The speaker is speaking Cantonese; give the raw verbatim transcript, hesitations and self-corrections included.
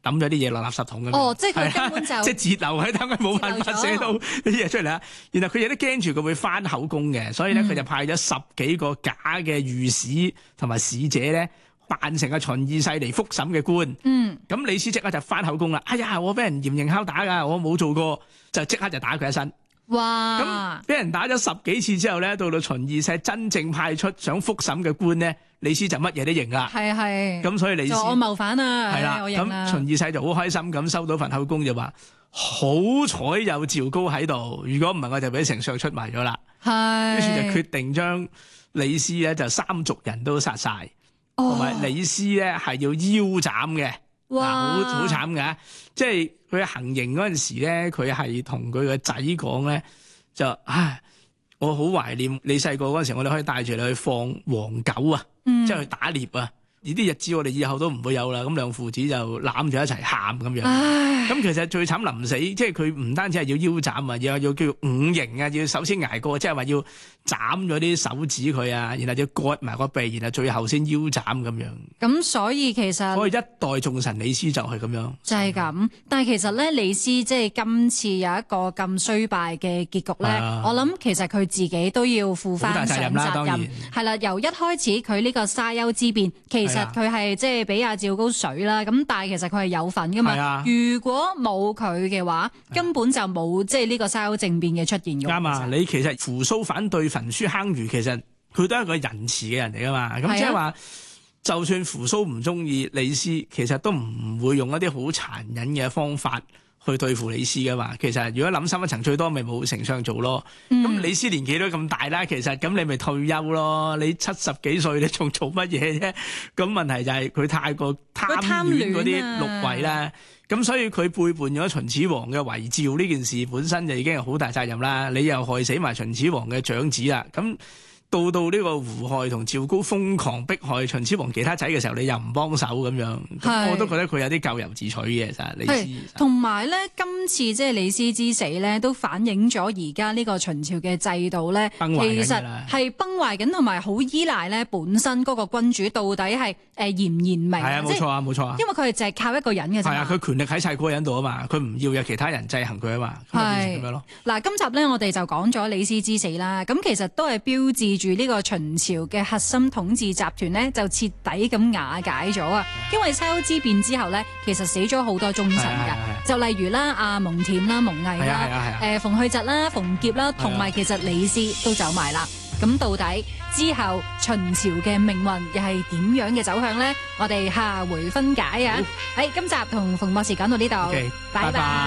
抌咗啲嘢落垃圾桶咁樣。 哦，即係佢根本就即係截留喺，等佢冇辦法寫到啲嘢出嚟啦。然後佢亦都驚住佢會翻口供嘅，所以咧佢就派咗十幾個假嘅御史同埋使者咧，扮成阿秦二世嚟覆審嘅官。 嗯， 咁李斯即刻就翻口供啦。哎呀，我俾人嚴刑拷打㗎，我冇做過，就即刻就打佢一身。 哇！ 咁俾人打咗十幾次之後咧，到到秦二世真正派出想覆審嘅官咧，李斯就乜嘢都認啦。 係係。 咁所以李斯我謀反啊！ 係啦，咁秦二世就好開心咁收到份口供，就話好彩有趙高喺度，如果唔係我就俾丞相出賣咗啦。 係。 於是就決定將李斯咧就三族人都殺晒，同埋、哦、李斯咧係要腰斬嘅。哇！好好慘㗎，即係佢行刑嗰陣時咧，佢係同佢個仔講咧，就唉，我好懷念你細個嗰陣時，我哋可以帶住你去放黃狗啊，嗯、即係去打獵啊。呢啲日子我哋以後都唔會有啦。咁兩父子就攬住一齊喊咁樣。咁其實最慘臨死，即係佢唔單止係要腰斬啊，又要叫五刑啊，要首先捱過，即係話要斬咗啲手指佢啊，然後要割埋個鼻，然後最後先腰斬咁樣。 咁所以其實， 所以一代眾臣李斯就係咁樣， 就係咁。但係其實咧，李斯即係今次有一個咁衰敗嘅結局咧，啊、我諗其實佢自己都要負翻上責任啦。當然係啦，由一開始佢呢個沙丘之變，其實佢係即係俾阿趙高水啦。咁但係其實佢係有份噶嘛。啊、如果冇佢嘅話，根本就冇即係呢個沙丘政變嘅出現嘅。啱啊！ 你其實扶蘇反對焚書坑儒，其實佢都係一個仁慈嘅人嚟噶嘛。咁即係話，就算扶蘇唔中意李斯，其實都唔會用一啲好殘忍嘅方法去對付李斯噶嘛。其實如果諗深一層，最多咪冇丞相做咯。咁、嗯、李斯年紀都咁大啦，其實咁你咪退休咯。你七十幾歲，你仲做乜嘢啫？咁問題就係佢太過貪戀嗰啲祿位啦。咁所以佢背叛咗秦始皇嘅遺詔呢件事本身就已經係好大責任啦。你又害死埋秦始皇嘅長子啦。咁到到呢個胡亥同趙高瘋狂迫害秦始皇其他仔嘅時候，你又唔幫手咁樣，咁我都覺得佢有啲咎由自取嘅。其實李斯同埋咧，今次即係李斯之死咧，都反映咗而家呢個秦朝嘅制度咧，其實係崩壞緊，同埋好依賴咧本身嗰個君主到底係誒嚴唔嚴明。係啊，冇錯啊，冇錯啊。 因為佢係淨係靠一個人嘅啫。係啊， 佢權力喺晒嗰個人度啊嘛，佢唔要有其他人制衡佢啊嘛，係咁樣咯。 嗱，今集咧我哋就講咗李斯之死啦，咁其實都係標誌住呢個秦朝嘅核心統治集團呢，就徹底咁瓦解咗啊！因為沙丘之變之後呢，其實死咗好多忠臣噶，就例如啦，阿蒙恬啦、蒙毅啦、誒馮去疾啦、馮傑啦，同埋其實李斯都走埋啦。咁到底之後秦朝嘅命運又係點樣嘅走向呢？我哋下回分解啊！喺今集同馮博士講到呢度，拜拜。